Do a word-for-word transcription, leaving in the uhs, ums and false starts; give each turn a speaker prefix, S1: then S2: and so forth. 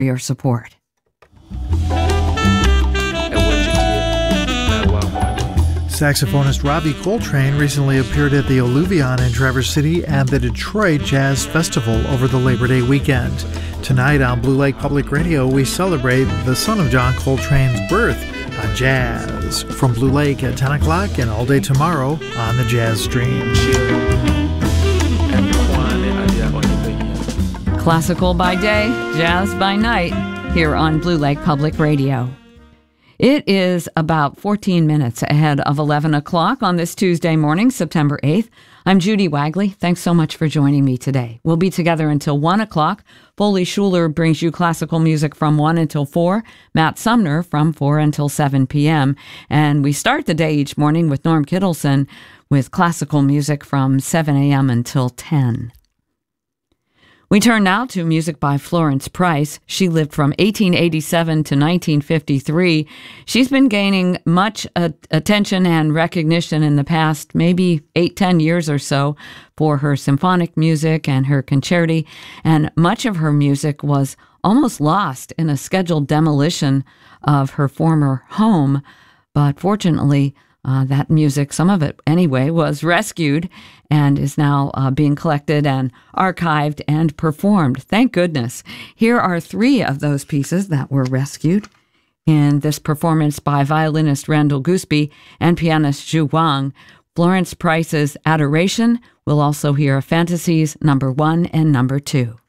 S1: your support.
S2: Saxophonist Robbie Coltrane recently appeared at the Alluvion in Traverse City and the Detroit Jazz Festival over the Labor Day weekend. Tonight on Blue Lake Public Radio, we celebrate the son of John Coltrane's birth on jazz. From Blue Lake at ten o'clock and all day tomorrow on the Jazz Stream.
S1: Classical by day, jazz by night, here on Blue Lake Public Radio. It is about fourteen minutes ahead of eleven o'clock on this Tuesday morning, September eighth. I'm Judy Wagley. Thanks so much for joining me today. We'll be together until one o'clock. Foley Schuler brings you classical music from one until four. Matt Sumner from four until seven p.m. And we start the day each morning with Norm Kittleson with classical music from seven a.m. until ten. We turn now to music by Florence Price. She lived from eighteen eighty-seven to nineteen fifty-three. She's been gaining much uh, attention and recognition in the past maybe eight, ten years or so for her symphonic music and her concerti, and much of her music was almost lost in a scheduled demolition of her former home. But fortunately, Uh, that music, some of it anyway, was rescued and is now uh, being collected and archived and performed. Thank goodness. Here are three of those pieces that were rescued in this performance by violinist Randall Gooseby and pianist Zhu Wang. Florence Price's Adoration. We'll also hear Fantasies number one and number two.